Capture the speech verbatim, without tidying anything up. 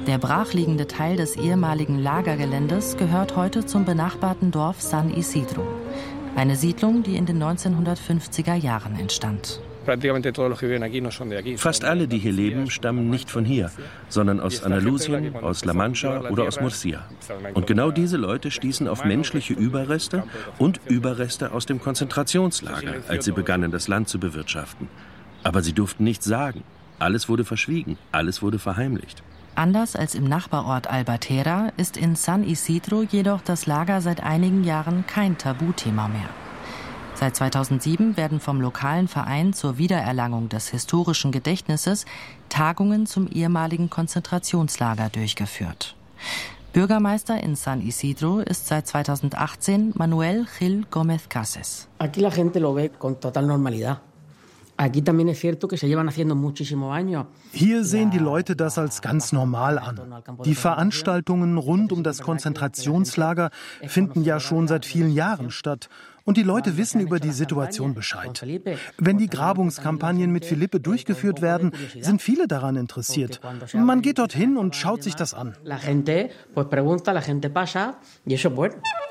Der brachliegende Teil des ehemaligen Lagergeländes gehört heute zum benachbarten Dorf San Isidro. Eine Siedlung, die in den neunzehnhundertfünfziger Jahren entstand. Fast alle, die hier leben, stammen nicht von hier, sondern aus Andalusien, aus La Mancha oder aus Murcia. Und genau diese Leute stießen auf menschliche Überreste und Überreste aus dem Konzentrationslager, als sie begannen, das Land zu bewirtschaften. Aber sie durften nichts sagen. Alles wurde verschwiegen, alles wurde verheimlicht. Anders als im Nachbarort Albatera ist in San Isidro jedoch das Lager seit einigen Jahren kein Tabuthema mehr. Seit zweitausendsieben werden vom lokalen Verein zur Wiedererlangung des historischen Gedächtnisses Tagungen zum ehemaligen Konzentrationslager durchgeführt. Bürgermeister in San Isidro ist seit zweitausendachtzehn Manuel Gil Gómez Cases. Aquí la gente lo ve con total normalidad. Hier sehen die Leute das als ganz normal an. Die Veranstaltungen rund um das Konzentrationslager finden ja schon seit vielen Jahren statt. Und die Leute wissen über die Situation Bescheid. Wenn die Grabungskampagnen mit Felipe durchgeführt werden, sind viele daran interessiert. Man geht dorthin und schaut sich das an. La gente pues pregunta, la gente pasa y eso es bueno.